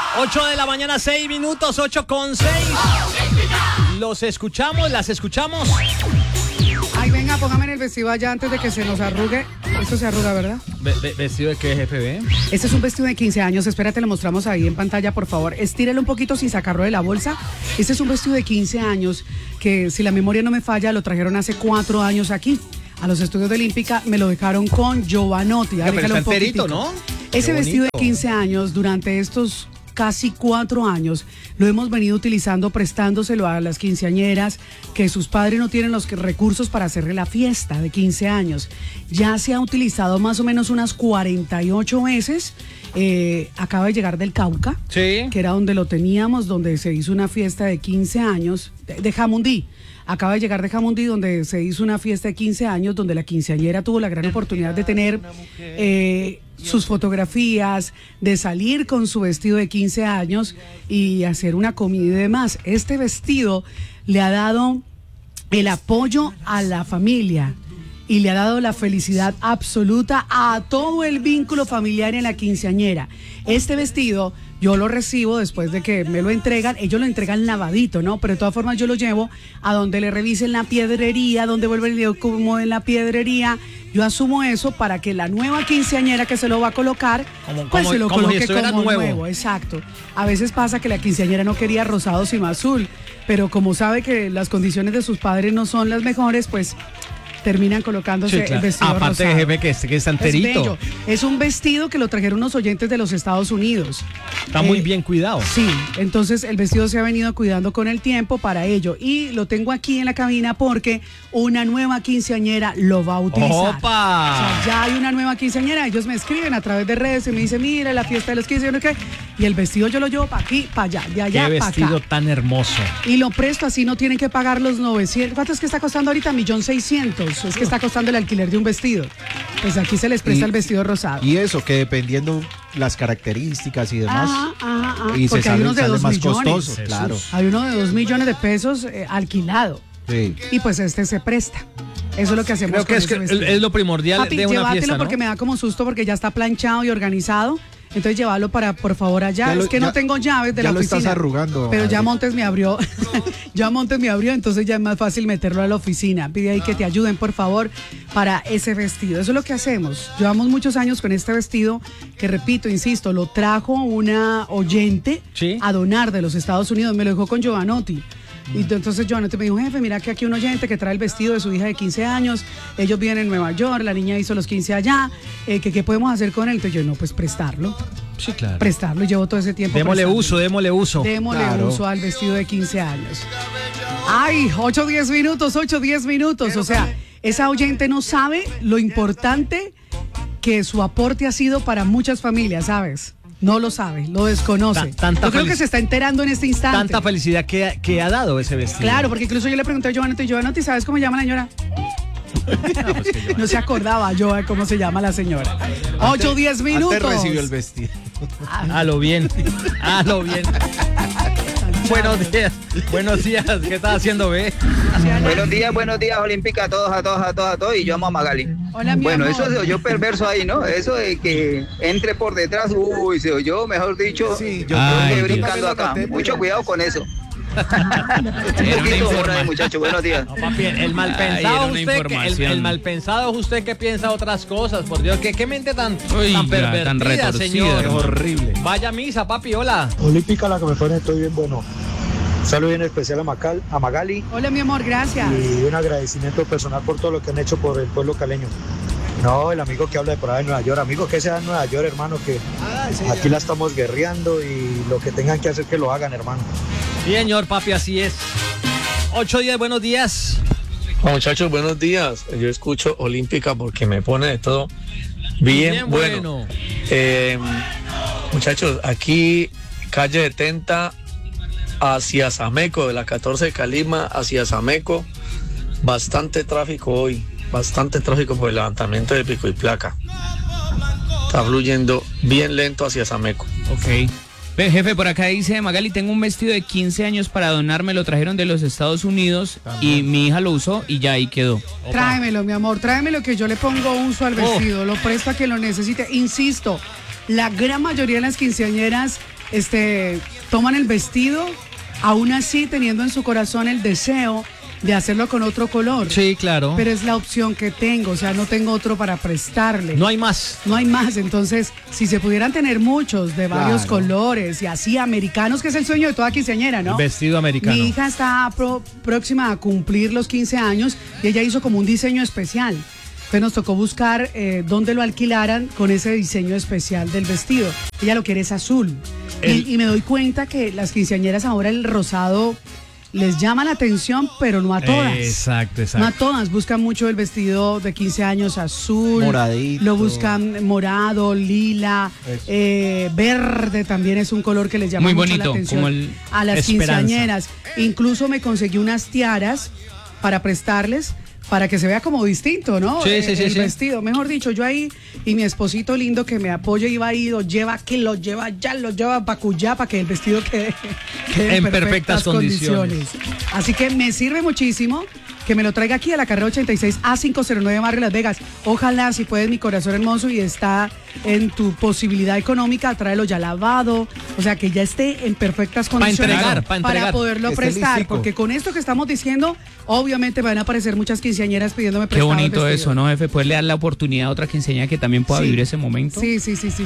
8 de la mañana, 6 minutos, 8:06. Los escuchamos, las escuchamos. Ay, venga, póngame en el vestido allá antes de que se nos arrugue. Esto se arruga, ¿verdad? ¿Vestido de qué, jefe? ¿Ve? Este es un vestido de 15 años. Espérate, lo mostramos ahí en pantalla, por favor. Estírelo un poquito sin sacarlo de la bolsa. Este es un vestido de 15 años que, si la memoria no me falla, lo trajeron hace 4 años aquí. A los estudios de Olímpica me lo dejaron con Giovanotti. Pero está enterito, ¿no? Ese vestido de 15 años, durante estos casi 4 años, lo hemos venido utilizando, prestándoselo a las quinceañeras que sus padres no tienen los recursos para hacerle la fiesta de 15 años. Ya se ha utilizado más o menos unas 48 veces. Acaba de llegar del Cauca, sí, que era donde lo teníamos, donde se hizo una fiesta de 15 años, de Jamundí. Acaba de llegar de Jamundí, donde se hizo una fiesta de 15 años, donde la quinceañera tuvo la gran oportunidad de tener sus fotografías, de salir con su vestido de 15 años y hacer una comida y demás. Este vestido le ha dado el apoyo a la familia y le ha dado la felicidad absoluta a todo el vínculo familiar en la quinceañera. Este vestido yo lo recibo después de que me lo entregan, ellos lo entregan lavadito, ¿no? Pero de todas formas yo lo llevo a donde le revisen la piedrería, donde vuelve el video como en la piedrería. Yo asumo eso para que la nueva quinceañera que se lo va a colocar, pues se lo coloque como nuevo. Exacto. A veces pasa que la quinceañera no quería rosado sino azul, pero como sabe que las condiciones de sus padres no son las mejores, pues terminan colocándose, sí, claro, el vestido aparte rosado. Aparte, jefe, que está enterito. Es un vestido que lo trajeron unos oyentes de los Estados Unidos. Está muy bien cuidado. Sí, entonces el vestido se ha venido cuidando con el tiempo para ello. Y lo tengo aquí en la cabina porque una nueva quinceañera lo va a utilizar. ¡Opa! O sea, ya hay una nueva quinceañera. Ellos me escriben a través de redes y me dicen, mira, la fiesta de los 15 años, ¿qué? Y el vestido yo lo llevo para aquí, para allá, de allá para acá. ¡Qué vestido tan hermoso! Y lo presto, así no tienen que pagar los 900. ¿Cuánto es que está costando ahorita? 1.600.000. Es que está costando el alquiler de un vestido. Pues aquí se les presta el vestido rosado. Y eso, que dependiendo las características y demás. Y porque se hay unos de sale 2 más millones. costoso, claro. Hay uno de 2 millones de pesos alquilado. Sí. Y pues este se presta. Eso es lo que hacemos. Creo que es lo primordial. Papi, de una llévatelo fiesta, ¿no? porque me da como susto porque ya está planchado y organizado. Entonces llévalo para, por favor, allá. Es que no tengo llaves de la oficina. Ya lo estás arrugando. Pero ya Montes me abrió. Entonces ya es más fácil meterlo a la oficina. Pide ahí que te ayuden, por favor, para ese vestido. Eso es lo que hacemos. Llevamos muchos años con este vestido que, repito, insisto, lo trajo una oyente, ¿sí?, a donar de los Estados Unidos. Me lo dejó con Giovanotti. Y entonces Giovanotti me dijo, jefe, mira que aquí un oyente que trae el vestido de su hija de 15 años, ellos viven en Nueva York, la niña hizo los 15 allá, ¿qué podemos hacer con él? Entonces yo, no, pues prestarlo. Sí, claro. Prestarlo, y llevo todo ese tiempo. Démosle uso. Démosle claro. Uso al vestido de 15 años. Ay, 8-10 minutos. O sea, esa oyente no sabe lo importante que su aporte ha sido para muchas familias, ¿sabes? No lo sabe, lo desconoce. Yo creo que se está enterando en este instante. Tanta felicidad que ha dado ese vestido. Claro, porque incluso yo le pregunté a Giovanotti, ¿sabes cómo se llama la señora? No se acordaba yo de cómo se llama la señora. 8-10 minutos. Antes recibió el vestido. A lo bien. Buenos días, ¿qué estás haciendo, ve? Buenos días, Olímpica, a todos, y yo amo a Magali. Hola, mi amor. Eso se oyó perverso ahí, ¿no? Eso de que entre por detrás, se oyó, mejor dicho, sí, yo estoy brincando acá. Mucho cuidado con eso. Un poquito hora, muchachos, buenos días. No, papi, el mal pensado el mal pensado es usted que piensa otras cosas, por Dios, ¿qué mente tan pervertida, tan retorcida, señor? Horrible. Vaya misa, papi, hola. Olímpica, la que me pone, estoy bien bueno. Saludos en especial a Magali. Hola, mi amor, gracias. Y un agradecimiento personal por todo lo que han hecho por el pueblo caleño. No, el amigo que habla de por ahí de Nueva York, amigo que sea en Nueva York, hermano, que aquí la estamos guerreando y lo que tengan que hacer que lo hagan, hermano. Sí, señor, papi, así es. 8-10, buenos días. Muchachos, buenos días. Yo escucho Olímpica porque me pone de todo bien bueno. Muchachos, aquí calle de Tenta hacia Sameco, de la 14 de Calima hacia Sameco, bastante tráfico hoy, bastante tráfico por el levantamiento de pico y placa. Está fluyendo bien lento hacia Sameco. Ok. Ve, jefe, por acá dice Magali, tengo un vestido de 15 años para donar, me lo trajeron de los Estados Unidos y mi hija lo usó y ya ahí quedó. Tráemelo, mi amor, tráemelo que yo le pongo uso al vestido, lo presto a quien lo necesite. Insisto, la gran mayoría de las quinceañeras toman el vestido, aún así teniendo en su corazón el deseo de hacerlo con otro color. Sí, claro. Pero es la opción que tengo, o sea, no tengo otro para prestarle. No hay más. No hay más, entonces, si se pudieran tener muchos de varios colores y así americanos, que es el sueño de toda quinceañera, ¿no? El vestido americano. Mi hija está próxima a cumplir los 15 años y ella hizo como un diseño especial. Entonces nos tocó buscar dónde lo alquilaran con ese diseño especial del vestido. Ella lo quiere es azul. Y me doy cuenta que las quinceañeras ahora el rosado les llama la atención, pero no a todas. Exacto. No a todas. Buscan mucho el vestido de 15 años azul. Moradito. Lo buscan morado, lila, verde también es un color que les llama muy mucho bonito, la atención como el a las Esperanza. quinceañeras. Incluso me conseguí unas tiaras para prestarles, para que se vea como distinto, ¿no? Sí, el vestido. Mejor dicho, yo ahí y mi esposito lindo que me apoya y va ahí, lo lleva a Pacuyá para que el vestido quede en perfectas condiciones. Así que me sirve muchísimo que me lo traiga aquí a la carrera 86 A509 Barrio Las Vegas. Ojalá, si puedes, mi corazón hermoso, y está en tu posibilidad económica, tráelo ya lavado, o sea, que ya esté en perfectas condiciones para poderlo prestar, porque con esto que estamos diciendo, obviamente van a aparecer muchas quinceañeras pidiéndome Qué prestado bonito el vestido. eso, ¿no, jefe? Poderle dar la oportunidad a otra quinceañera que también pueda vivir ese momento. Sí.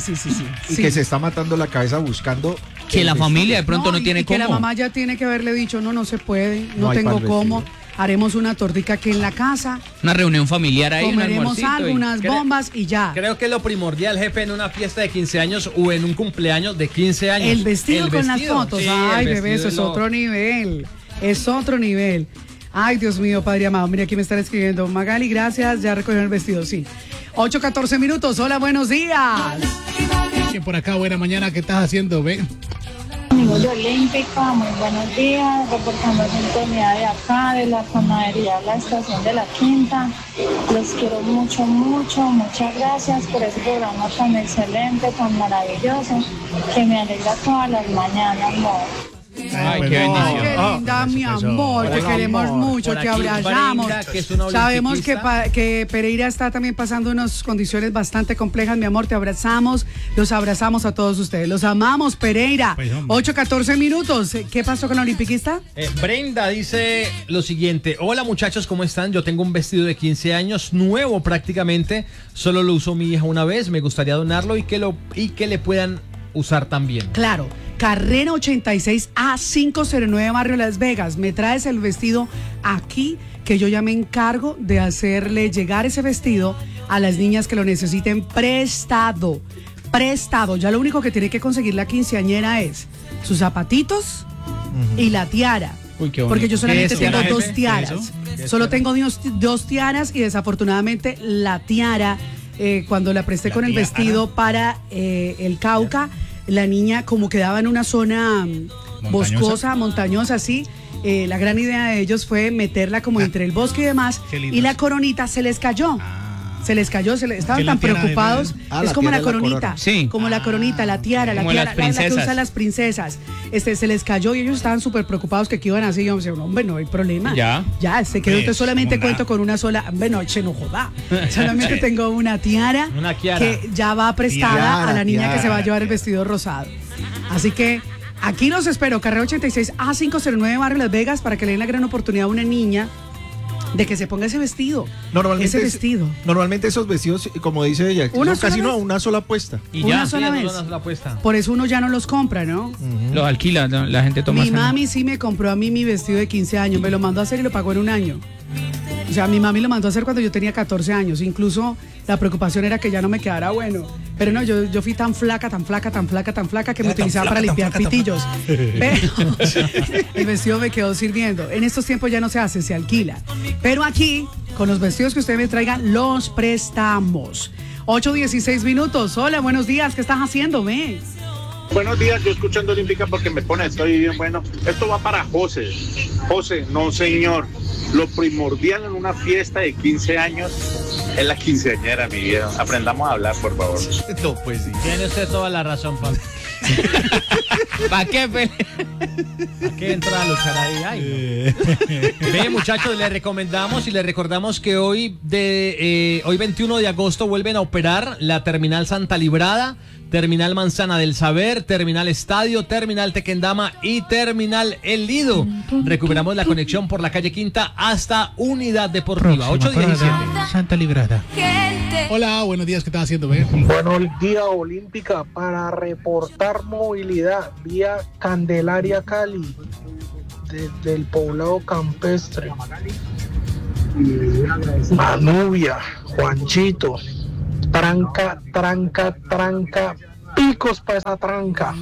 Y que se está matando la cabeza buscando Que la familia de pronto no tiene y cómo. que la mamá ya tiene que haberle dicho, no se puede, No no hay tengo para el cómo. vestido. Haremos una tortica aquí en la casa, Una reunión familiar ahí, un comeremos almuercito. algo, unas Creo- bombas y ya. Creo que lo primordial, jefe, en una fiesta de 15 años o en un cumpleaños de 15 años. El vestido con las fotos. Sí, Ay, el bebé, eso es vestido otro nivel. Es otro nivel. Ay, Dios mío, Padre amado. Mira, aquí me están escribiendo. Magali, gracias. Ya recogieron el vestido, sí. 8:14 minutos. Hola, buenos días. Que por acá, buena mañana, ¿qué estás haciendo? Ven. Amigos de Olímpica, muy buenos días, reportando sintonía de acá, de la panadería, la estación de la Quinta. Los quiero mucho, muchas gracias por ese programa tan excelente, tan maravilloso, que me alegra todas las mañanas, amor. Ay, qué Ay, bendición. qué linda, mi amor. Te queremos mucho, Por te aquí abrazamos. Brenda, que es una Sabemos que, olimpiquista. que Pereira está también pasando unas condiciones bastante complejas, mi amor. Te abrazamos, los abrazamos a todos ustedes. Los amamos, Pereira. Pues, hombre. 8:14 minutos. ¿Qué pasó con la olimpiquista? Brenda dice lo siguiente: hola muchachos, ¿cómo están? Yo tengo un vestido de 15 años, nuevo prácticamente, solo lo usó mi hija una vez, me gustaría donarlo y que le puedan usar también. Claro, carrera 86 A509 Barrio Las Vegas. Me traes el vestido aquí, que yo ya me encargo de hacerle llegar ese vestido a las niñas que lo necesiten prestado. Ya lo único que tiene que conseguir la quinceañera es sus zapatitos y la tiara. Uy, qué bonito. Porque yo solamente ¿Qué es tengo tiara, dos jefe? tiaras. ¿Qué es Solo tiara? tengo dos tiaras y desafortunadamente la tiara, cuando la presté con el vestido para el Cauca, la niña como quedaba en una zona boscosa, montañosa, así. La gran idea de ellos fue meterla como entre el bosque y demás, Qué lindo y la eso. coronita se les cayó. Se les cayó, estaban ¿Qué la tan tiara de preocupados. Ah, es la como tiara la es la coronita. corona. Sí. Como la coronita, la tiara, Como la las que princesas. usan las princesas. Se les cayó y ellos estaban súper preocupados que iban así. Yo me decía, hombre, no hay problema. Ya. Se quedó. Entonces solamente como cuento nada. con una sola. Hombre, no, che, no joda. Solamente tengo una tiara, Una tiara. que ya va prestada Tiara, a la niña que se va a tiara. llevar el vestido rosado. Así que aquí los espero, carrera 86 A509 Barrio Las Vegas, para que le den la gran oportunidad a una niña de que se ponga ese vestido. Ese vestido. Normalmente esos vestidos, como dice ella, ¿Una son casi sola vez? una sola puesta. Y Una ya, sola vez. Una sola apuesta. Por eso uno ya no los compra, ¿no? los alquila, la gente toma. Mi esa- mami sí me compró a mí mi vestido de 15 años, me lo mandó a hacer y lo pagó en un año. O sea, mi mami lo mandó a hacer cuando yo tenía 14 años. Incluso la preocupación era que ya no me quedara bueno. Pero no, yo fui tan flaca que me utilizaba para limpiar pitillos. Pero el vestido me quedó sirviendo. En estos tiempos ya no se hace, se alquila. Pero aquí, con los vestidos que usted me traiga, los prestamos. 8:16 minutos. Hola, buenos días. ¿Qué estás haciendo, ve? Buenos días, yo escuchando Olímpica porque me pone, estoy bien bueno. Esto va para José. José, no señor. Lo primordial en una fiesta de 15 años es la quinceañera, mi vida. Aprendamos a hablar, por favor. No, pues sí. Tiene usted toda la razón, Pablo. ¿Para qué, Pele? ¿A qué entra a luchar ahí? Ay, no. Ve, muchachos, les recomendamos y les recordamos que hoy 21 de agosto vuelven a operar la terminal Santa Librada. Terminal Manzana del Saber, Terminal Estadio, Terminal Tequendama y Terminal El Lido. Recuperamos la conexión por la calle Quinta hasta Unidad Deportiva. 8:17. Santa Librada. Hola, buenos días, ¿qué estás haciendo, ve? Buenos días, Olímpica, para reportar movilidad vía Candelaria, Cali, desde el poblado campestre. Manubia, Juanchito, tranca, picos para esa tranca.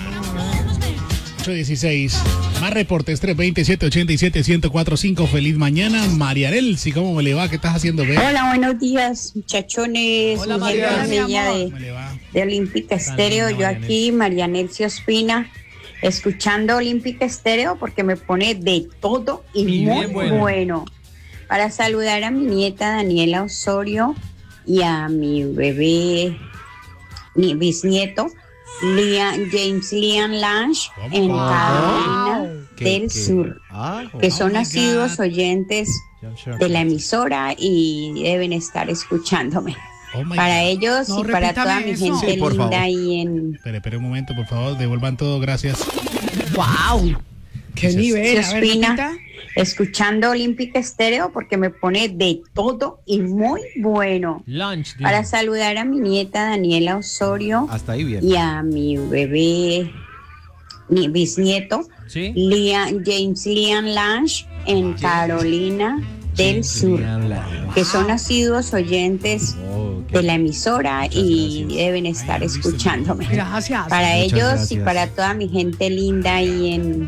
8:16. Más reportes, 320-787-1045. Feliz mañana, Marianel. ¿Sí, cómo le va? ¿Qué estás haciendo, ve? Hola, buenos días, muchachones. Hola, Marianel. De Olímpica Estéreo. Yo aquí, Marianel Ospina, escuchando Olímpica Estéreo porque me pone de todo y muy bueno. Para saludar a mi nieta Daniela Osorio y a mi bebé, mi bisnieto, James Liam Lange, en Carolina del Sur, que son asiduos oyentes de la emisora y deben estar escuchándome. Para ellos y para toda mi gente linda ahí en... Espere un momento, por favor, devuelvan todo, gracias. ¡Wow! ¡Qué nivel! Ospina, escuchando Olímpica Estéreo porque me pone de todo y muy bueno. Para saludar a mi nieta Daniela Osorio. Hasta ahí bien. Y a mi bebé, mi bisnieto, James Liam Lange, en Carolina del Sur, que son asiduos oyentes de la emisora y deben estar escuchándome. Gracias. Para ellos y para toda mi gente linda ahí en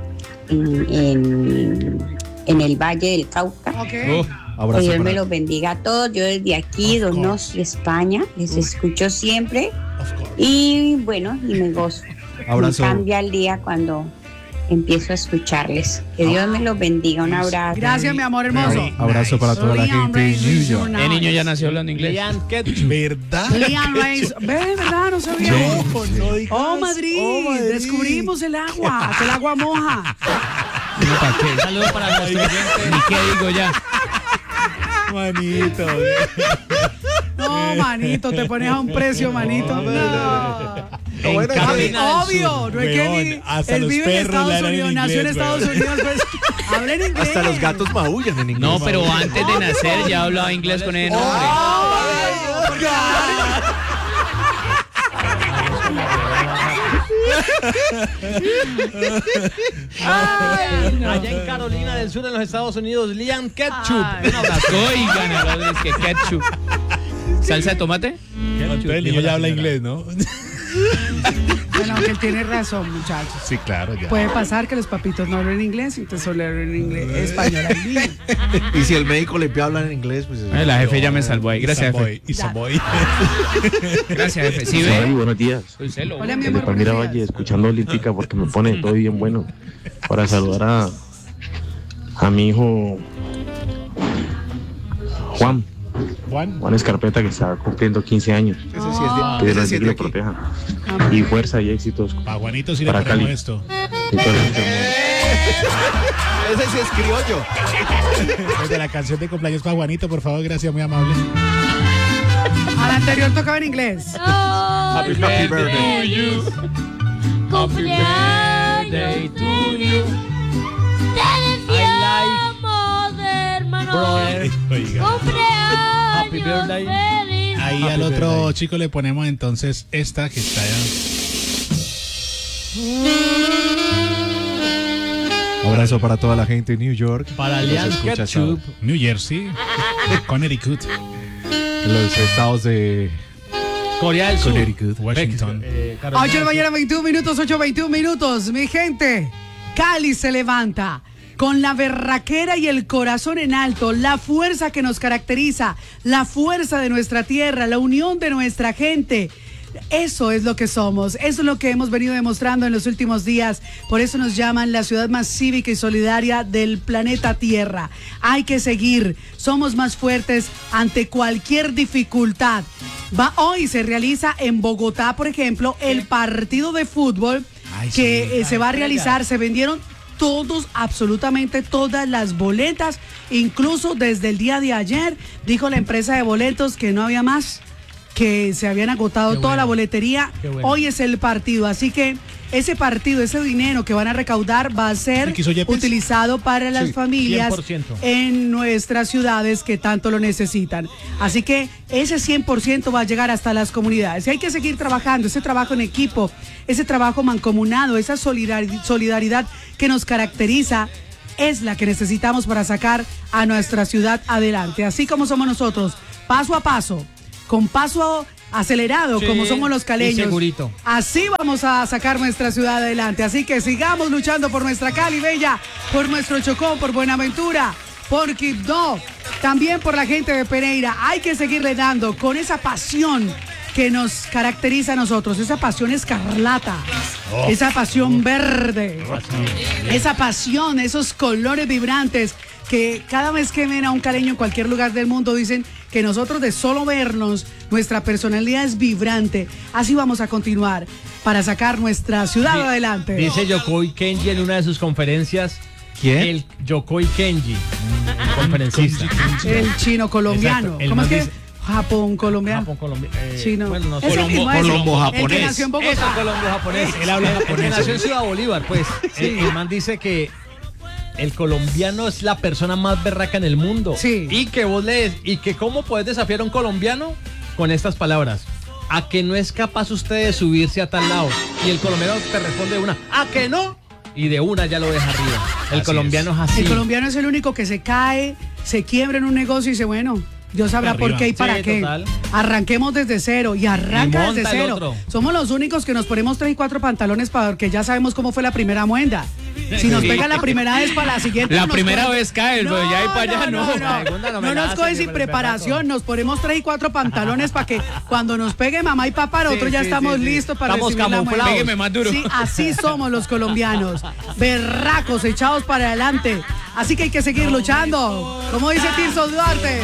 el Valle del Cauca. Que Dios me los bendiga a todos. Yo desde aquí, Donosti, España, les escucho siempre. Y bueno, y me gozo. Me cambia el día cuando empiezo a escucharles. Que Dios me los bendiga. Un abrazo. Gracias, mi amor hermoso. Abrazo para toda la gente de New York. El niño ya nació hablando inglés. ¿Verdad? Liam Reis. ¿Verdad? No sabía. Oh, Madrid. Descubrimos el agua. Que el agua moja. Un saludo para nuestro oyente. Ni qué digo ya. Manito. No, manito, te pones a un precio, manito. No. Obvio, no es que él vive en Estados Unidos, nació en Estados Unidos, pues habla en inglés. Hasta los gatos maullan en inglés. No, pero antes de nacer ya hablaba inglés con el nombre. Allá en Carolina del Sur, en los Estados Unidos, Liam Ketchup. Un abrazo. Oigan, que ketchup. ¿Salsa de tomate? El niño ya habla inglés, ¿no? Bueno, que él tiene razón, muchachos. Sí, claro, ya. Puede pasar que los papitos no hablen inglés, entonces solo hablan en inglés, español al niño. Y si el médico le habla en inglés, pues... La jefe ya me salvó ahí. Gracias, jefe. Gracias, jefe. ¿Sí ve? Buenos días. Hola, mi amor. Palmira Valle, escuchando Olímpica porque me pone todo bien bueno. Para saludar a mi hijo Juan Escarpeta, que está cumpliendo 15 años. Ese sí es de, que Dios lo proteja. Y fuerza y éxitos. Para Juanito sí le para ponemos Cali. Esto. Ese sí es criollo. Desde la canción de cumpleaños para Juanito, por favor, gracias, muy amable. Al anterior tocaba en inglés. Happy birthday to you. Cumpleaños to you. Te deseamos, hermano. Cumpleaños. Happy birthday. Ahí al otro chico le ponemos entonces esta que está allá. Abrazo para toda la gente de New York. Para Liam Ketchup. New Jersey, Connecticut, los estados de Corea del Sur, Connecticut, Washington. 8 de la mañana, 21 minutos, 8:21 minutos. Mi gente, Cali se levanta con la berraquera y el corazón en alto, la fuerza que nos caracteriza, la fuerza de nuestra tierra, la unión de nuestra gente. Eso es lo que somos, eso es lo que hemos venido demostrando en los últimos días. Por eso nos llaman la ciudad más cívica y solidaria del planeta Tierra. Hay que seguir, somos más fuertes ante cualquier dificultad. Hoy se realiza en Bogotá, por ejemplo, el partido de fútbol que se va a realizar. Se vendieron absolutamente todas las boletas, incluso desde el día de ayer dijo la empresa de boletos que no había más, que se habían agotado Qué toda bueno. la boletería. Qué bueno. Hoy es el partido, así que ese partido, ese dinero que van a recaudar va a ser ¿Quiso Yepes? utilizado para las Sí, familias 100%. en nuestras ciudades que tanto lo necesitan. Así que ese 100% va a llegar hasta las comunidades. Y hay que seguir trabajando, ese trabajo en equipo, ese trabajo mancomunado, esa solidaridad que nos caracteriza es la que necesitamos para sacar a nuestra ciudad adelante. Así como somos nosotros, paso a paso, con paso acelerado, Sí, como somos los y caleños. segurito. Así vamos a sacar nuestra ciudad adelante. Así que sigamos luchando por nuestra Cali Bella, por nuestro Chocó, por Buenaventura, por Quibdó, también por la gente de Pereira. Hay que seguirle dando con esa pasión que nos caracteriza a nosotros, esa pasión escarlata, esa pasión verde, esa pasión, esos colores vibrantes que cada vez que ven a un caleño en cualquier lugar del mundo dicen que nosotros de solo vernos, nuestra personalidad es vibrante. Así vamos a continuar para sacar nuestra ciudad adelante. Dice Yokoi Kenji en una de sus conferencias. ¿Quién? El Yokoi Kenji, un conferencista. El chino colombiano. Exacto, el ¿Cómo es man que? dice- Japón colombiano. Japón, Colombia. Chino. Bueno, no sé. Ese mismo, ese. El que nació en Bogotá. Eso, Colombo japonés. Él habla El que japonés. nació en Ciudad Bolívar, pues. El man dice que el colombiano es la persona más berraca en el mundo. Sí. Y que vos lees, y que cómo puedes desafiar a un colombiano con estas palabras. A que no es capaz usted de subirse a tal lado. Y el colombiano te responde de una, ¿a que no? Y de una ya lo deja arriba. El Así colombiano es así. El colombiano es el único que se cae, se quiebra en un negocio y dice, bueno, Dios sabrá Arriba. por qué y para Sí, qué. total. Arranquemos desde cero y arranca Y monta desde el cero. otro. Somos los únicos que nos ponemos 3 y 4 pantalones porque ya sabemos cómo fue la primera muenda. Si nos Sí. pega la primera vez para la siguiente. La no nos primera coge. vez cae, pero ya y para allá no. La segunda no me No la nos hace, coge ni sin por el preparación, nos ponemos 3 y 4 pantalones para que cuando nos pegue mamá y papá, nosotros ya sí, estamos sí. listos para Estamos recibir la muenda. camuflados. Pégueme más duro. Sí, así somos los colombianos, berracos, echados para adelante. Así que hay que seguir luchando. Como dice Tirso Duarte.